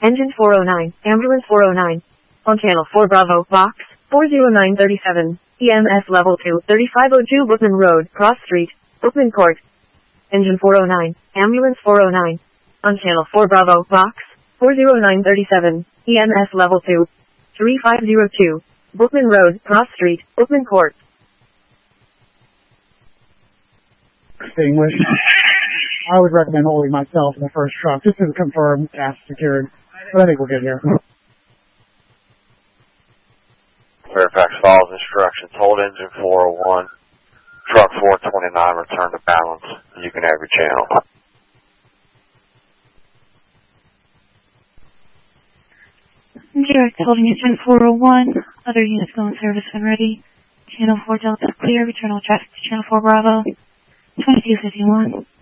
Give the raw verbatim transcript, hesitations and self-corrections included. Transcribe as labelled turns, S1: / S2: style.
S1: Engine four oh nine, Ambulance four oh nine. On Channel four Bravo, Box four oh nine thirty-seven, E M S Level two, thirty-five oh two Bookman Road, Cross Street, Bookman Court. Engine four oh nine, Ambulance four oh nine. On Channel four Bravo, Box four oh nine thirty-seven, E M S Level two, thirty-five oh two, Bookman Road, Cross Street, Bookman Court.
S2: English. I would recommend holding myself in the first truck just to confirm gas secured. But I think we're good here.
S3: Fairfax follows instructions. Hold engine four oh one. Truck four twenty-nine, return to balance. You can have your channel.
S4: Direct holding engine four oh one. Other units going service when ready. Channel four Delta clear. Return all traffic to Channel four Bravo. twenty-two fifty-one.